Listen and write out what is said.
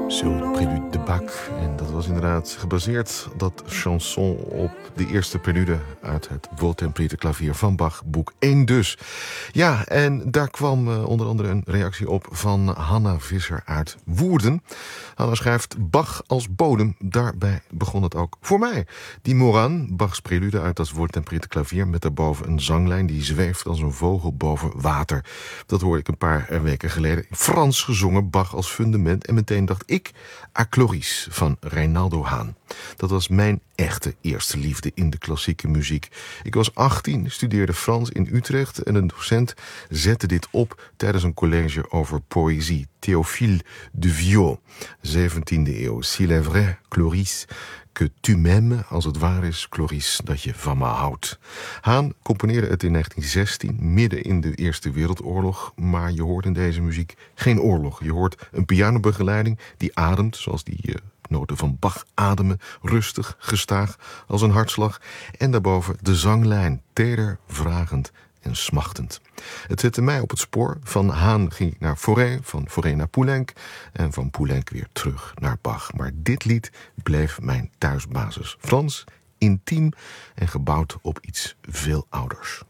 Sur le prélude de Bach. En dat was inderdaad gebaseerd, dat chanson, op de eerste prelude uit het Wohltemperiertes klavier van Bach, boek 1 dus. Ja, en daar kwam onder andere een reactie op van Hanna Visser uit Woerden. Hanna schrijft: Bach als bodem, daarbij begon het ook voor mij. Die Moran, Bachs prelude uit dat Wohltemperiertes klavier, met daarboven een zanglijn die zweeft als een vogel boven water. Dat hoorde ik een paar weken geleden Frans gezongen, Bach als fundament, en meteen dacht ik à Cloris van Reynaldo Haan. Dat was mijn echte eerste liefde in de klassieke muziek. Ik was 18, studeerde Frans in Utrecht en een docent zette dit op tijdens een college over poëzie. Théophile de Viau, 17e eeuw. S'il est vrai, Cloris, que tu m'aimes, als het waar is, Cloris, dat je van me houdt. Haan componeerde het in 1916, midden in de Eerste Wereldoorlog, maar je hoort in deze muziek geen oorlog. Je hoort een pianobegeleiding die ademt, zoals die noten van Bach ademen, rustig, gestaag, als een hartslag. En daarboven de zanglijn, teder, vragend en smachtend. Het zette mij op het spoor. Van Haan ging ik naar Fauré, van Fauré naar Poulenc en van Poulenc weer terug naar Bach. Maar dit lied bleef mijn thuisbasis. Frans, intiem en gebouwd op iets veel ouders.